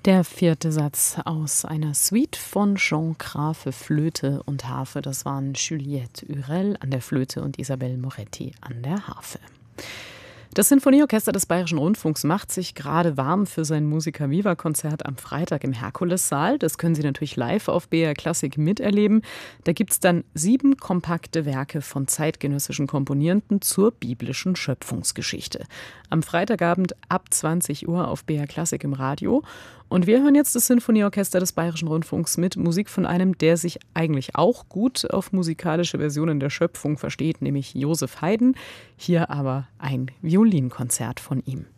Der vierte Satz aus einer Suite von Jean Graf für Flöte und Harfe. Das waren Juliette Hurel an der Flöte und Isabelle Moretti an der Harfe. Das Sinfonieorchester des Bayerischen Rundfunks macht sich gerade warm für sein Musica Viva Konzert am Freitag im Herkulessaal. Das können Sie natürlich live auf BR Klassik miterleben. Da gibt es dann 7 kompakte Werke von zeitgenössischen Komponierenden zur biblischen Schöpfungsgeschichte. Am Freitagabend ab 20 Uhr auf BR Klassik im Radio. Und wir hören jetzt das Sinfonieorchester des Bayerischen Rundfunks mit Musik von einem, der sich eigentlich auch gut auf musikalische Versionen der Schöpfung versteht, nämlich Joseph Haydn. Hier aber ein Violinkonzert von ihm.